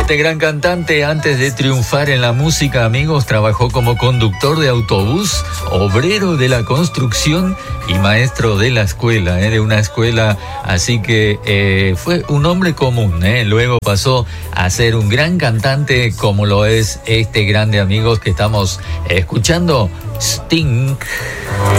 Este gran cantante, antes de triunfar en la música, amigos, trabajó como conductor de autobús, obrero de la construcción y maestro de la escuela, de una escuela, así que fue un hombre común, luego pasó a ser un gran cantante como lo es este grande, amigos, que estamos escuchando, Sting.